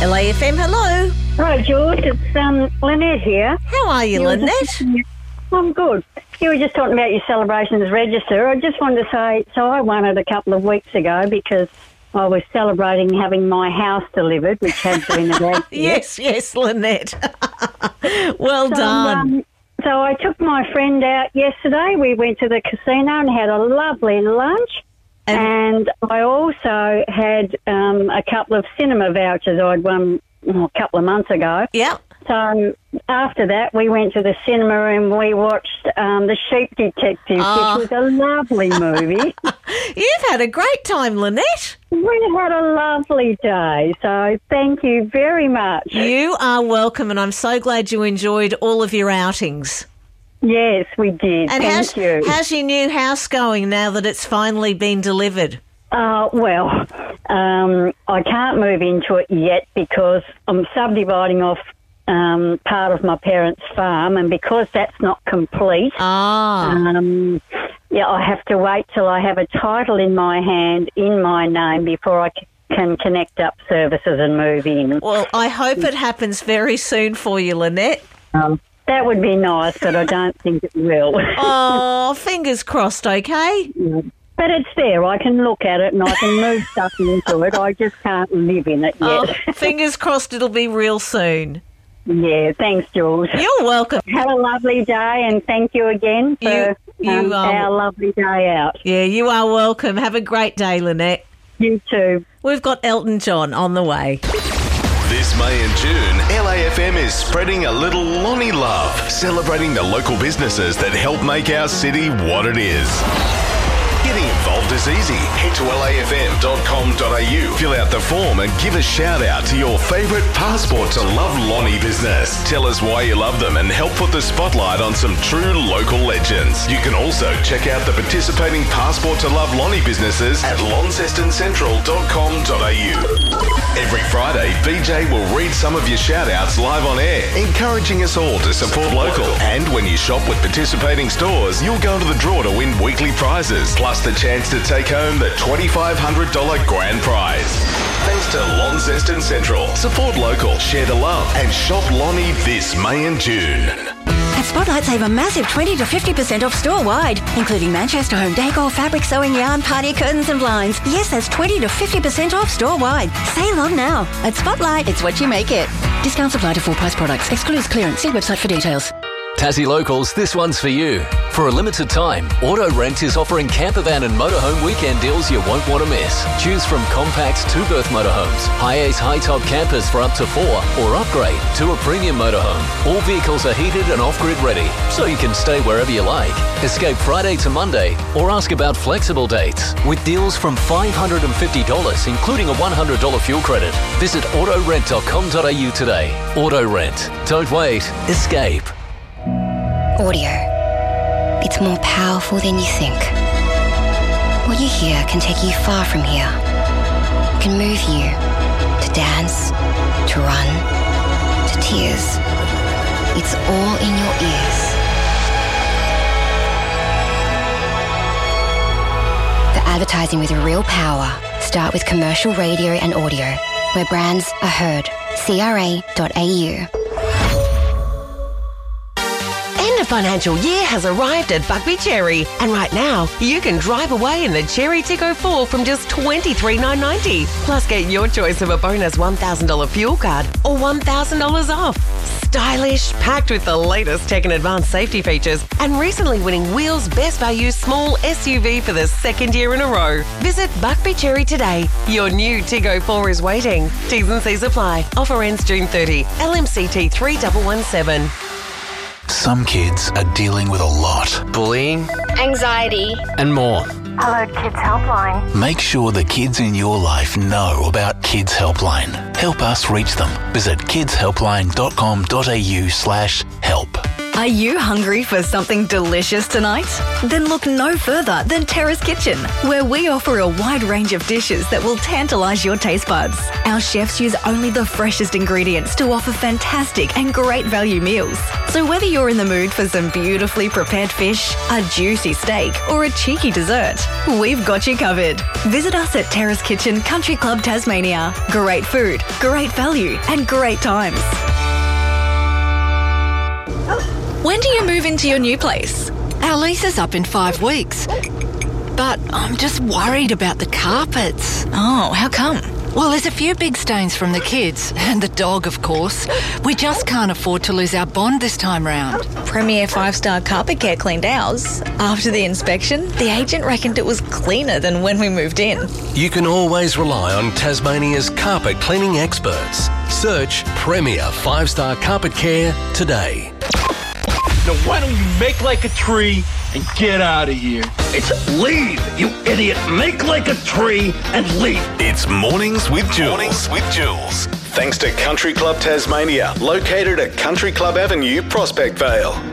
LAFM, hello. Hi, George. It's Lynette here. How are you, Lynette? I'm good. You were just talking about your celebrations register. I just wanted to say, so I won it a couple of weeks ago because I was celebrating having my house delivered, which had been a bad Yes, Lynette. Well done. So I took my friend out yesterday. We went to the casino and had a lovely lunch. And I also had a couple of cinema vouchers I'd won a couple of months ago. Yeah. So after that, we went to the cinema and we watched The Sheep Detective, which was a lovely movie. You've had a great time, Lynette. We had a lovely day, so thank you very much. You are welcome, and I'm so glad you enjoyed all of your outings. Yes, we did. And thank you. How's your new house going now that it's finally been delivered? Well, I can't move into it yet because I'm subdividing off part of my parents' farm, and because that's not complete, I have to wait till I have a title in my hand in my name before I can connect up services and move in. Well, I hope it happens very soon for you, Lynette. That would be nice, but I don't think it will. Oh, fingers crossed, okay? But it's there. I can look at it and I can move stuff into it. I just can't live in it yet. Fingers crossed it'll be real soon. Yeah, thanks, Jules. You're welcome. Have a lovely day, and thank you again for our lovely day out. Yeah, you are welcome. Have a great day, Lynette. You too. We've got Elton John on the way. This May and June, LAFM is spreading a little Lonnie love, celebrating the local businesses that help make our city what it is. Getting involved is easy. Head to lafm.com.au, fill out the form and give a shout out to your favourite Passport to Love Lonnie business. Tell us why you love them and help put the spotlight on some true local legends. You can also check out the participating Passport to Love Lonnie businesses at launcestoncentral.com.au. Every Friday, BJ will read some of your shout outs live on air, encouraging us all to support local. And when you shop with participating stores, you'll go into the draw to win weekly prizes, plus the chance to take home the $2,500 grand prize. Thanks to Launceston Central. Support local, share the love, and shop Lonnie this May and June. At Spotlight, save a massive 20 to 50% off store-wide, including Manchester home decor, fabric, sewing yarn, party curtains and blinds. Yes, that's 20 to 50% off store-wide. Sale on now. At Spotlight, it's what you make it. Discounts apply to full-price products. Excludes clearance. See website for details. Tassie Locals, this one's for you. For a limited time, Auto Rent is offering campervan and motorhome weekend deals you won't want to miss. Choose from compact 2-berth motorhomes, high-ace high-top campers for up to 4, or upgrade to a premium motorhome. All vehicles are heated and off-grid ready, so you can stay wherever you like. Escape Friday to Monday, or ask about flexible dates. With deals from $550, including a $100 fuel credit. Visit autorent.com.au today. Auto Rent. Don't wait. Escape. Audio. It's more powerful than you think. What you hear can take you far from here. It can move you to dance, to run, to tears. It's all in your ears. The advertising with real power. Start with commercial radio and audio, where brands are heard. CRA.au. The financial year has arrived at Buckby Cherry, and right now you can drive away in the Cherry Tico 4 from just $23,990. Plus get your choice of a bonus $1,000 fuel card or $1,000 off. Stylish, packed with the latest tech and advanced safety features, and recently winning Wheels Best Value Small SUV for the second year in a row. Visit Buckby Cherry today. Your new Tigo 4 is waiting. T's and C's apply. Offer ends June 30. LMCT 3117. Some kids are dealing with a lot. Bullying, anxiety, and more. Hello Kids Helpline. Make sure the kids in your life know about Kids Helpline. Help us reach them. Visit kidshelpline.com.au/help. Are you hungry for something delicious tonight? Then look no further than Terrace Kitchen, where we offer a wide range of dishes that will tantalise your taste buds. Our chefs use only the freshest ingredients to offer fantastic and great value meals. So whether you're in the mood for some beautifully prepared fish, a juicy steak, or a cheeky dessert, we've got you covered. Visit us at Terrace Kitchen Country Club Tasmania. Great food, great value, and great times. When do you move into your new place? Our lease is up in 5 weeks. But I'm just worried about the carpets. Oh, how come? Well, there's a few big stains from the kids, and the dog, of course. We just can't afford to lose our bond this time round. Premier 5-star Carpet Care cleaned ours. After the inspection, the agent reckoned it was cleaner than when we moved in. You can always rely on Tasmania's carpet cleaning experts. Search Premier 5-star Carpet Care today. Now, why don't you make like a tree and get out of here? It's leave, you idiot. Make like a tree and leave. It's Mornings with Jules. Thanks to Country Club Tasmania, located at Country Club Avenue, Prospect Vale.